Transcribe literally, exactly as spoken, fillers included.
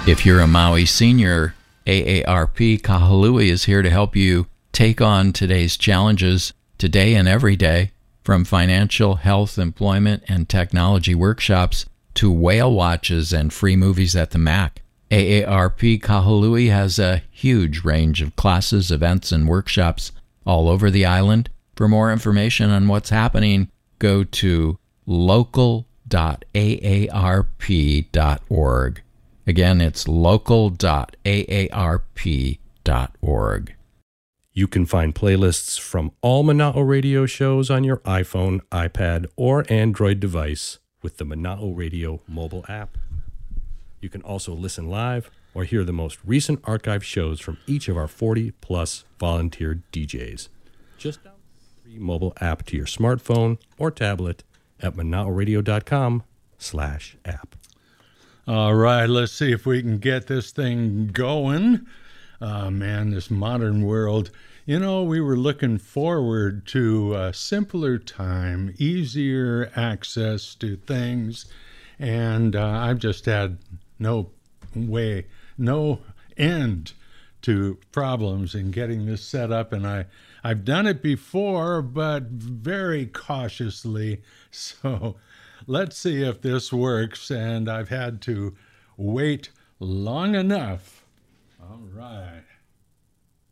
If you're a Maui senior, A A R P Kahului is here to help you take on today's challenges today and every day, from financial, health, employment, and technology workshops to whale watches and free movies at the Mac. A A R P Kahului has a huge range of classes, events, and workshops all over the island. For more information on what's happening, go to local dot A A R P dot org. Again, it's local dot A A R P dot org. You can find playlists from all Mana'o Radio shows on your iPhone, iPad, or Android device with the Mana'o Radio mobile app. You can also listen live or hear the most recent archive shows from each of our forty-plus volunteer D Js. Just download the free mobile app to your smartphone or tablet at manaoradio.com slash app. All right, let's see if we can get this thing going. Uh, man, this modern world. You know, we were looking forward to a simpler time, easier access to things, and uh, I've just had no way, no end to problems in getting this set up, and I, I've done it before, but very cautiously, so let's see if this works, and I've had to wait long enough. All right.